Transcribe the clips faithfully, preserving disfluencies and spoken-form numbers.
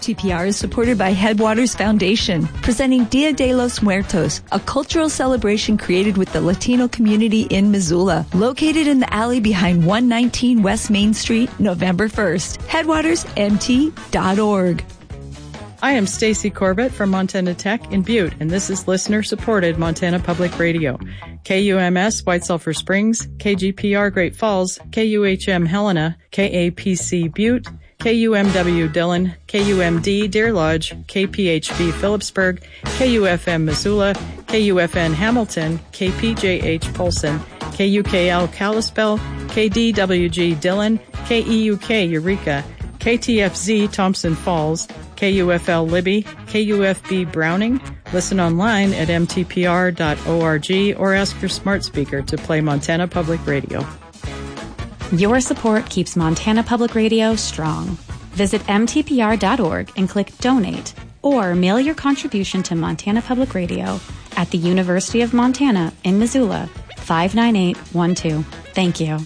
T P R is supported by Headwaters Foundation, presenting Dia de los Muertos, a cultural celebration created with the Latino community in Missoula, located in the alley behind one nineteen West Main Street, November first. Headwaters M T dot org. I am Stacy Corbett from Montana Tech in Butte, and this is listener-supported Montana Public Radio. K U M S White Sulphur Springs, K G P R Great Falls, K U H M Helena, K A P C Butte, K U M W Dillon, K U M D Deer Lodge, K P H B Phillipsburg, K U F M Missoula, K U F N Hamilton, K P J H Polson, K U K L Kalispell, K D W G Dillon, K E U K Eureka, K T F Z Thompson Falls, K U F L Libby, K U F B Browning. Listen online at m t p r dot org or ask your smart speaker to play Montana Public Radio. Your support keeps Montana Public Radio strong. Visit m t p r dot org and click Donate, or mail your contribution to Montana Public Radio at the University of Montana in Missoula, five nine eight one two. Thank you.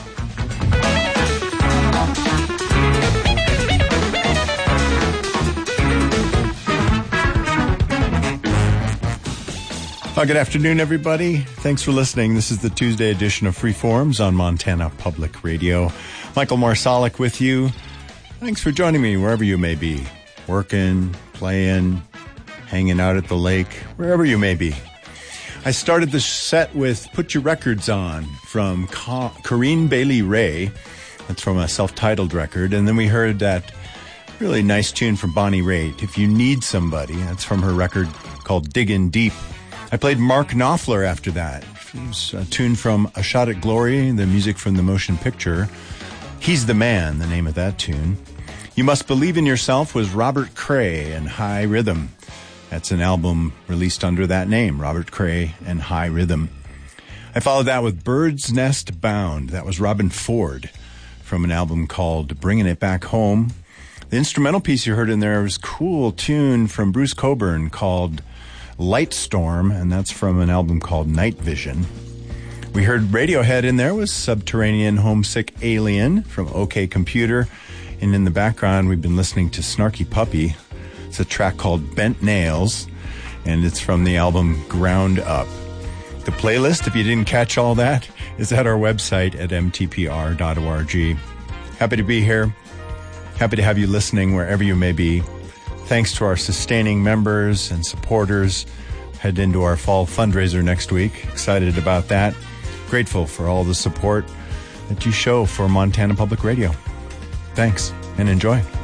Well, good afternoon, everybody. Thanks for listening. This is the Tuesday edition of Freeforms on Montana Public Radio. Michael Marsalic with you. Thanks for joining me wherever you may be. Working, playing, hanging out at the lake, wherever you may be. I started the set with Put Your Records On from Ca- Corinne Bailey Rae. That's from a self-titled record. And then we heard that really nice tune from Bonnie Raitt, If You Need Somebody. That's from her record called Diggin' Deep. I played Mark Knopfler after that. It was a tune from A Shot at Glory, the music from the motion picture. He's the Man, the name of that tune. You Must Believe in Yourself was Robert Cray and High Rhythm. That's an album released under that name, Robert Cray and High Rhythm. I followed that with Bird's Nest Bound. That was Robin Ford from an album called Bringing It Back Home. The instrumental piece you heard in there was a cool tune from Bruce Cockburn called Light Storm, and that's from an album called Night Vision. We heard Radiohead in there with Subterranean Homesick Alien from OK Computer. And in the background, we've been listening to Snarky Puppy. It's a track called Bent Nails, and it's from the album Ground Up. The playlist, if you didn't catch all that, is at our website at m t p r dot org. Happy to be here. Happy to have you listening wherever you may be. Thanks to our sustaining members and supporters. Head into our fall fundraiser next week. Excited about that. Grateful for all the support that you show for Montana Public Radio. Thanks and enjoy.